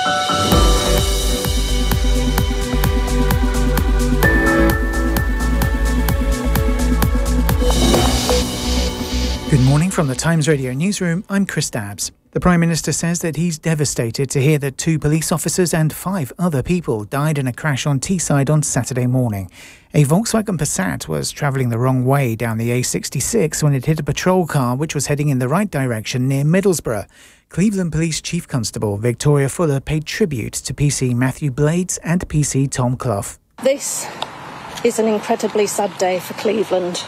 Good morning from the Times Radio newsroom. I'm Chris Dabbs. The Prime Minister says that he's devastated to hear that 2 police officers and 5 other people died in a crash on Teesside on Saturday morning. A Volkswagen Passat was travelling the wrong way down the A66 when it hit a patrol car which was heading in the right direction near Middlesbrough. Cleveland Police Chief Constable Victoria Fuller paid tribute to PC Matthew Blades and PC Tom Clough. This is an incredibly sad day for Cleveland.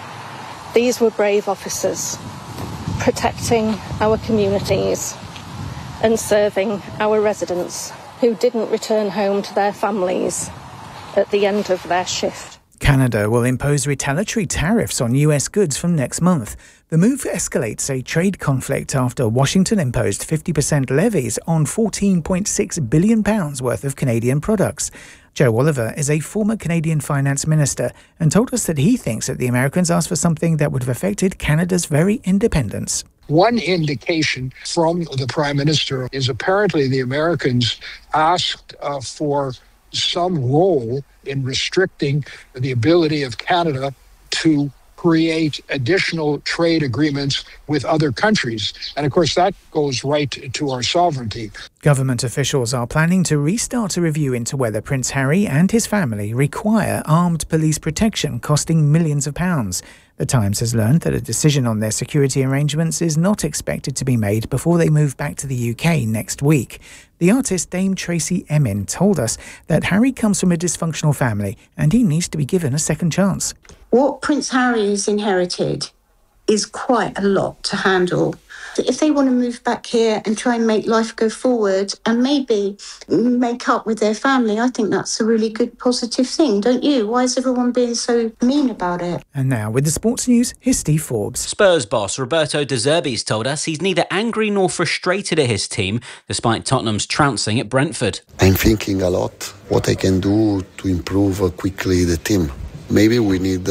These were brave officers, protecting our communities and serving our residents who didn't return home to their families at the end of their shift. Canada will impose retaliatory tariffs on US goods from next month. The move escalates a trade conflict after Washington imposed 50% levies on £14.6 billion worth of Canadian products. Joe Oliver is a former Canadian finance minister and told us that he thinks that the Americans asked for something that would have affected Canada's very independence. One indication from the Prime Minister is apparently the Americans asked for some role in restricting the ability of Canada to create additional trade agreements with other countries. And of course, that goes right to our sovereignty. Government officials are planning to restart a review into whether Prince Harry and his family require armed police protection costing millions of pounds. The Times has learned that a decision on their security arrangements is not expected to be made before they move back to the UK next week. The artist Dame Tracy Emin told us that Harry comes from a dysfunctional family and he needs to be given a second chance. What Prince Harry has inherited is quite a lot to handle. If they want to move back here and try and make life go forward and maybe make up with their family, I think that's a really good positive thing, don't you? Why is everyone being so mean about it? And now with the sports news, here's Steve Forbes. Spurs boss Roberto De Zerbi's told us he's neither angry nor frustrated at his team, despite Tottenham's trouncing at Brentford. I'm thinking a lot what I can do to improve quickly the team. Maybe we need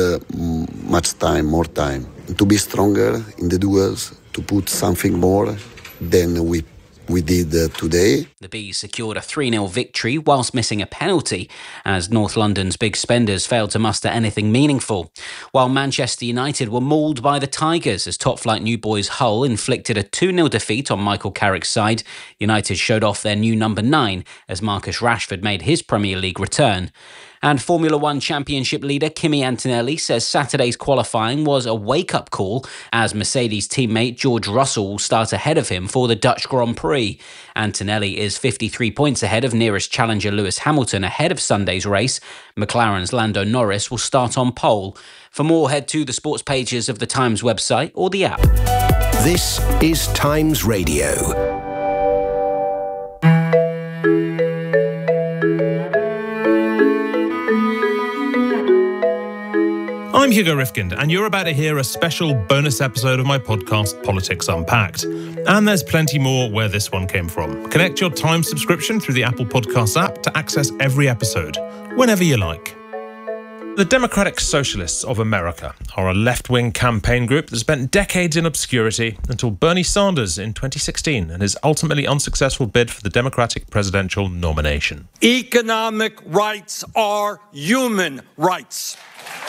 more time, to be stronger in the duels, to put something more than we did today. The Bees secured a 3-0 victory whilst missing a penalty as North London's big spenders failed to muster anything meaningful. While Manchester United were mauled by the Tigers as top-flight New Boys Hull inflicted a 2-0 defeat on Michael Carrick's side, United showed off their new number 9 as Marcus Rashford made his Premier League return. And Formula One Championship leader Kimi Antonelli says Saturday's qualifying was a wake-up call as Mercedes teammate George Russell will start ahead of him for the Dutch Grand Prix. Antonelli is 53 points ahead of nearest challenger Lewis Hamilton ahead of Sunday's race. McLaren's Lando Norris will start on pole. For more, head to the sports pages of the Times website or the app. This is Times Radio. Hugo Rifkind, and you're about to hear a special bonus episode of my podcast, Politics Unpacked. And there's plenty more where this one came from. Connect your Times subscription through the Apple Podcasts app to access every episode, whenever you like. The Democratic Socialists of America are a left-wing campaign group that spent decades in obscurity until Bernie Sanders in 2016 and his ultimately unsuccessful bid for the Democratic presidential nomination. Economic rights are human rights.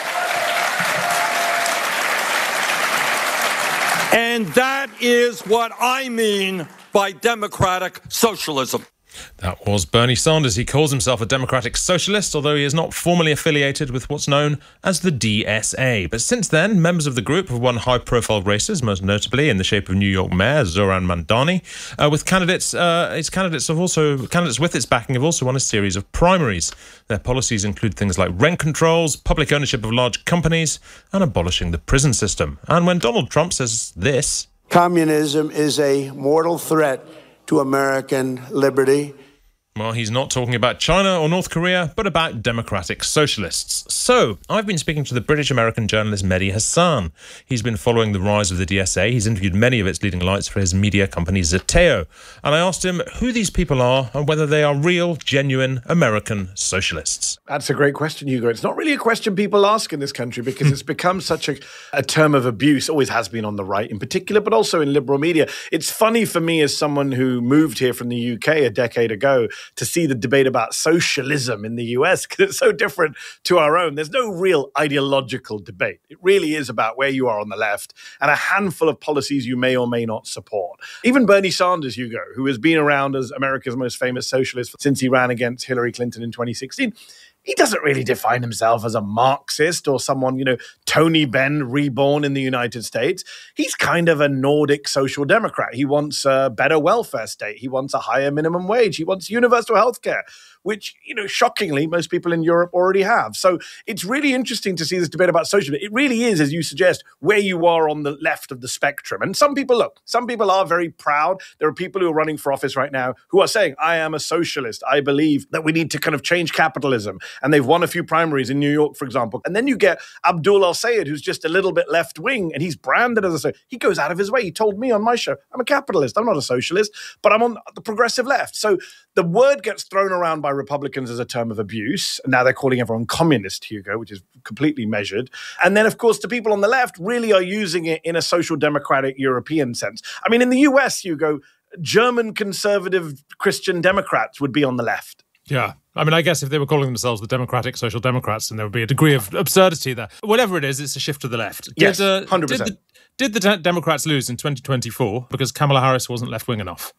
And that is what I mean by democratic socialism. That was Bernie Sanders. He calls himself a democratic socialist, although he is not formally affiliated with what's known as the DSA. But since then, members of the group have won high-profile races, most notably in the shape of New York Mayor Zohran Mamdani. Candidates with its backing have also won a series of primaries. Their policies include things like rent controls, public ownership of large companies, and abolishing the prison system. And when Donald Trump says this, Communism is a mortal threat to American liberty. Well, he's not talking about China or North Korea, but about democratic socialists. So, I've been speaking to the British-American journalist Mehdi Hasan. He's been following the rise of the DSA. He's interviewed many of its leading lights for his media company Zeteo. And I asked him who these people are and whether they are real, genuine American socialists. That's a great question, Hugo. It's not really a question people ask in this country because it's become such a term of abuse, always has been on the right in particular, but also in liberal media. It's funny for me as someone who moved here from the UK a decade ago to see the debate about socialism in the US because it's so different to our own. There's no real ideological debate. It really is about where you are on the left and a handful of policies you may or may not support. Even Bernie Sanders, Hugo, who has been around as America's most famous socialist since he ran against Hillary Clinton in 2016, he doesn't really define himself as a Marxist or someone, Tony Benn reborn in the United States. He's kind of a Nordic social democrat. He wants a better welfare state. He wants a higher minimum wage. He wants universal health care, which, shockingly, most people in Europe already have. So it's really interesting to see this debate about socialism. It really is, as you suggest, where you are on the left of the spectrum. And some people are very proud. There are people who are running for office right now who are saying, I am a socialist. I believe that we need to kind of change capitalism. And they've won a few primaries in New York, for example. And then you get Abdul Al-Sayed, who's just a little bit left-wing, and he's branded as a socialist. He goes out of his way. He told me on my show, I'm a capitalist. I'm not a socialist, but I'm on the progressive left. So the word gets thrown around by Republicans as a term of abuse. And now they're calling everyone communist, Hugo, which is completely measured. And then, of course, the people on the left really are using it in a social democratic European sense. I mean, in the US, Hugo, German conservative Christian Democrats would be on the left. Yeah. I mean, I guess if they were calling themselves the Democratic Social Democrats, then there would be a degree of absurdity there. Whatever it is, it's a shift to the left. Yes, 100%. Did the Democrats lose in 2024 because Kamala Harris wasn't left-wing enough?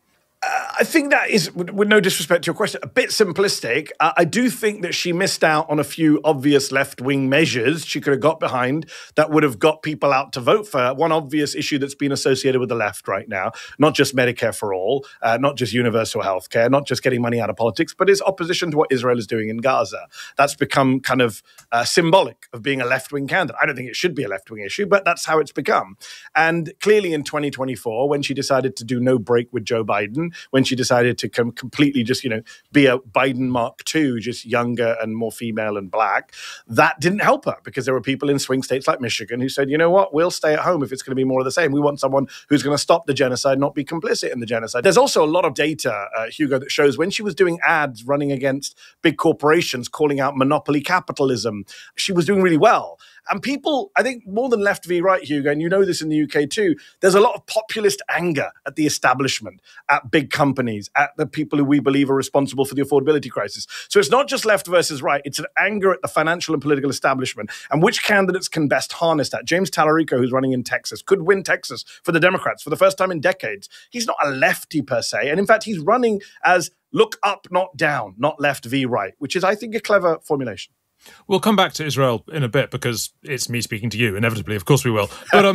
I think that is, with no disrespect to your question, a bit simplistic. I do think that she missed out on a few obvious left-wing measures she could have got behind that would have got people out to vote for her. One obvious issue that's been associated with the left right now, not just Medicare for all, not just universal health care, not just getting money out of politics, but is opposition to what Israel is doing in Gaza. That's become kind of symbolic of being a left-wing candidate. I don't think it should be a left-wing issue, but that's how it's become. And clearly in 2024, when she decided to do no break with Joe Biden, when she decided to completely just, be a Biden Mark II, just younger and more female and black, that didn't help her because there were people in swing states like Michigan who said, you know what, we'll stay at home if it's going to be more of the same. We want someone who's going to stop the genocide, not be complicit in the genocide. There's also a lot of data, Hugo, that shows when she was doing ads running against big corporations, calling out monopoly capitalism, she was doing really well. And people, I think more than left v right, Hugo, and you know this in the UK too, there's a lot of populist anger at the establishment, at big companies, at the people who we believe are responsible for the affordability crisis. So it's not just left versus right. It's an anger at the financial and political establishment and which candidates can best harness that. James Tallarico, who's running in Texas, could win Texas for the Democrats for the first time in decades. He's not a lefty per se. And in fact, he's running as look up, not down, not left v right, which is, I think, a clever formulation. We'll come back to Israel in a bit because it's me speaking to you, inevitably. Of course we will.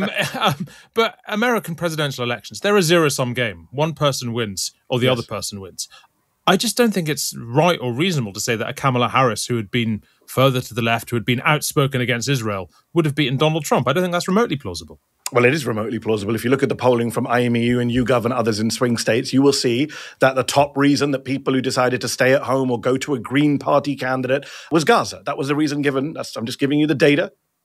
But American presidential elections, they're a zero-sum game. One person wins or the other person wins. I just don't think it's right or reasonable to say that a Kamala Harris, who had been further to the left, who had been outspoken against Israel, would have beaten Donald Trump. I don't think that's remotely plausible. Well, it is remotely plausible. If you look at the polling from IMEU and YouGov and others in swing states, you will see that the top reason that people who decided to stay at home or go to a Green Party candidate was Gaza. That was the reason given. I'm just giving you the data.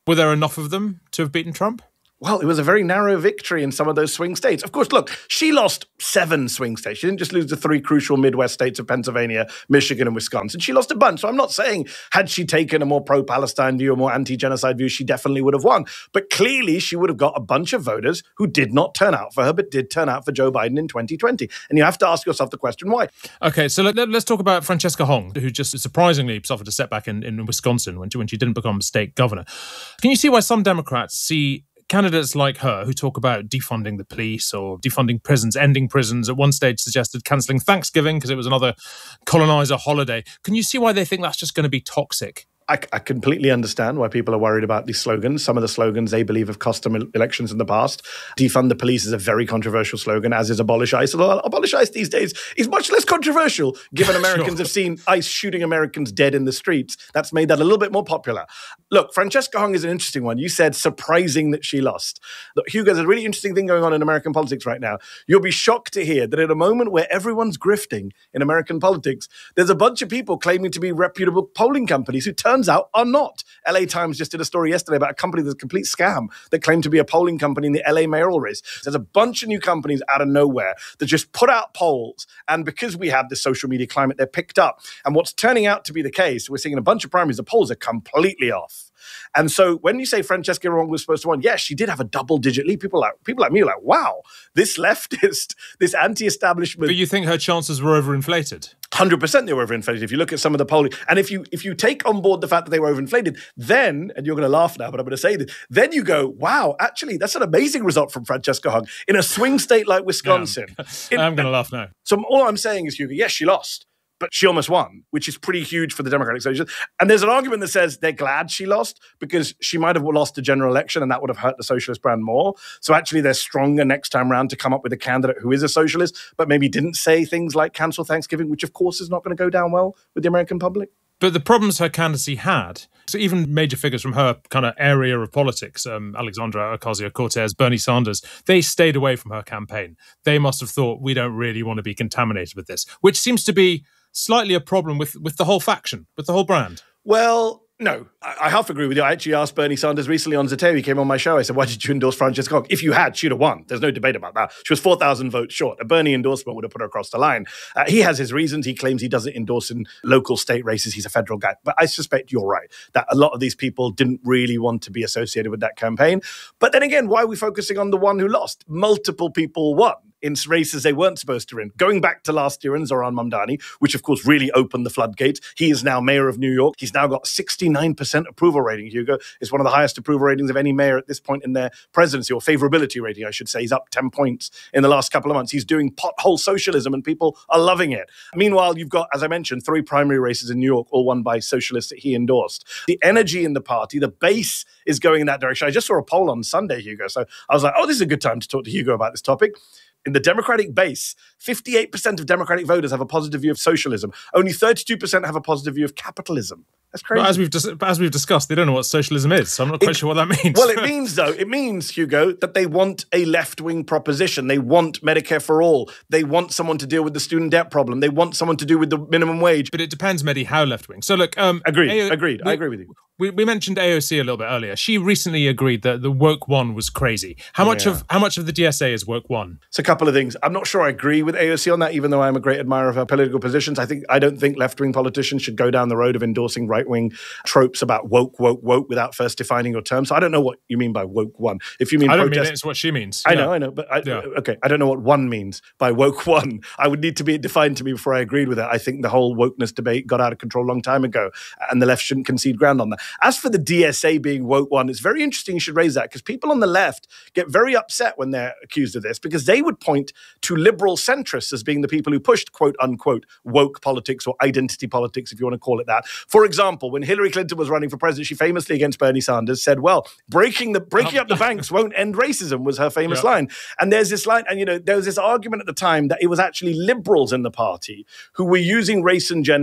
Were there enough of them to have beaten Trump? Well, it was a very narrow victory in some of those swing states. Of course, look, she lost 7 swing states. She didn't just lose the 3 crucial Midwest states of Pennsylvania, Michigan, and Wisconsin. She lost a bunch. So I'm not saying had she taken a more pro-Palestine view, a more anti-genocide view, she definitely would have won. But clearly, she would have got a bunch of voters who did not turn out for her, but did turn out for Joe Biden in 2020. And you have to ask yourself the question, why? Okay, so let's talk about Francesca Hong, who just surprisingly suffered a setback in Wisconsin when she didn't become state governor. Can you see why some Democrats see candidates like her who talk about defunding the police or defunding prisons, ending prisons, at one stage suggested cancelling Thanksgiving because it was another colonizer holiday? Can you see why they think that's just going to be toxic? I completely understand why people are worried about these slogans. Some of the slogans they believe have cost them elections in the past. Defund the police is a very controversial slogan, as is abolish ICE. Although abolish ICE these days is much less controversial, given Americans have seen ICE shooting Americans dead in the streets. That's made that a little bit more popular. Look, Francesca Hong is an interesting one. You said surprising that she lost. Look, Hugo, there's a really interesting thing going on in American politics right now. You'll be shocked to hear that at a moment where everyone's grifting in American politics, there's a bunch of people claiming to be reputable polling companies who turns out are not. LA Times just did a story yesterday about a company that's a complete scam that claimed to be a polling company in the LA mayoral race. There's a bunch of new companies out of nowhere that just put out polls, and because we have this social media climate, they're picked up. And what's turning out to be the case, we're seeing in a bunch of primaries, the polls are completely off. And so when you say Francesca Hong was supposed to win, yes, she did have a double-digit lead. People like me are like, wow, this leftist, this anti-establishment. But you think her chances were overinflated? 100% they were overinflated. If you look at some of the polling, and if you take on board the fact that they were overinflated, then, and you're going to laugh now, but I'm going to say this, then you go, wow, actually, that's an amazing result from Francesca Hong in a swing state like Wisconsin. Yeah. I'm going to laugh now. So all I'm saying is, Hugo, yes, she lost, but she almost won, which is pretty huge for the Democratic Socialists. And there's an argument that says they're glad she lost because she might have lost the general election and that would have hurt the socialist brand more. So actually they're stronger next time round to come up with a candidate who is a socialist, but maybe didn't say things like cancel Thanksgiving, which of course is not going to go down well with the American public. But the problems her candidacy had, so even major figures from her kind of area of politics, Alexandra Ocasio-Cortez, Bernie Sanders, they stayed away from her campaign. They must have thought, we don't really want to be contaminated with this, which seems to be slightly a problem with the whole faction, with the whole brand. Well, no, I half agree with you. I actually asked Bernie Sanders recently on Zateo. He came on my show. I said, why did you endorse Francesca Hong? If you had, she'd have won. There's no debate about that. She was 4,000 votes short. A Bernie endorsement would have put her across the line. He has his reasons. He claims he doesn't endorse in local state races. He's a federal guy. But I suspect you're right, that a lot of these people didn't really want to be associated with that campaign. But then again, why are we focusing on the one who lost? Multiple people won in races they weren't supposed to win. Going back to last year in Zohran Mamdani, which of course really opened the floodgates. He is now mayor of New York. He's now got 69% approval rating, Hugo. It's one of the highest approval ratings of any mayor at this point in their presidency, or favorability rating, I should say. He's up 10 points in the last couple of months. He's doing pothole socialism and people are loving it. Meanwhile, you've got, as I mentioned, 3 primary races in New York, all won by socialists that he endorsed. The energy in the party, the base is going in that direction. I just saw a poll on Sunday, Hugo. So I was like, oh, this is a good time to talk to Hugo about this topic. In the Democratic base, 58% of Democratic voters have a positive view of socialism. Only 32% have a positive view of capitalism. That's crazy. But as we've discussed, they don't know what socialism is, so I'm not quite sure what that means. Well, it means, Hugo, that they want a left-wing proposition. They want Medicare for all. They want someone to deal with the student debt problem. They want someone to do with the minimum wage. But it depends, Mehdi, how left-wing. So look, agreed. I agree with you. We mentioned AOC a little bit earlier. She recently agreed that the woke one was crazy. How much of the DSA is woke one? It's a couple of things. I'm not sure I agree with AOC on that, even though I'm a great admirer of her political positions. I don't think left-wing politicians should go down the road of endorsing right-wing tropes about woke without first defining your term. So I don't know what you mean by woke one. If you mean I don't protest, mean it's what she means. I know, but okay, I don't know what one means by woke one. I would need to be defined to me before I agreed with it. I think the whole wokeness debate got out of control a long time ago, and the left shouldn't concede ground on that. As for the DSA being woke one, it's very interesting you should raise that, because people on the left get very upset when they're accused of this, because they would point to liberal centrists as being the people who pushed quote unquote woke politics or identity politics, if you want to call it that. For example, when Hillary Clinton was running for president, she famously against Bernie Sanders said, well, breaking up the banks won't end racism, was her famous line. And there's this line, and there was this argument at the time that it was actually liberals in the party who were using race and gender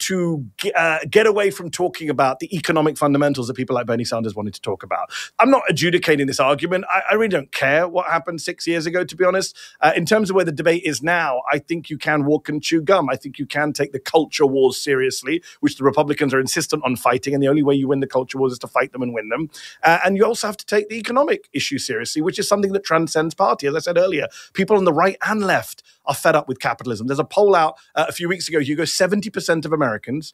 to get away from talking about the economic fundamentals that people like Bernie Sanders wanted to talk about. I'm not adjudicating this argument. I really don't care what happened 6 years ago, to be honest. In terms of where the debate is now, I think you can walk and chew gum. I think you can take the culture wars seriously, which the Republicans are insistent on fighting, and the only way you win the culture wars is to fight them and win them. And you also have to take the economic issue seriously, which is something that transcends party. As I said earlier, people on the right and left are fed up with capitalism. There's a poll out a few weeks ago, Hugo, 70% of Americans